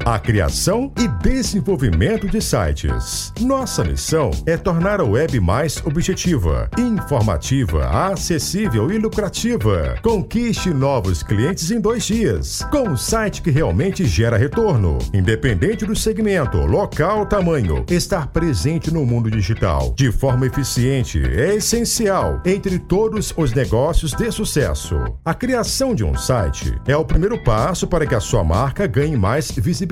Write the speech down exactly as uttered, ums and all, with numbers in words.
a criação e desenvolvimento de sites. Nossa missão é tornar a web mais objetiva, informativa, acessível e lucrativa. Conquiste novos clientes em dois dias, com um site que realmente gera retorno. Independente do segmento, local, tamanho, estar presente no mundo digital de forma eficiente é essencial entre todos os negócios de sucesso. A criação de um site é o primeiro passo para que a sua marca ganhe mais visibilidade.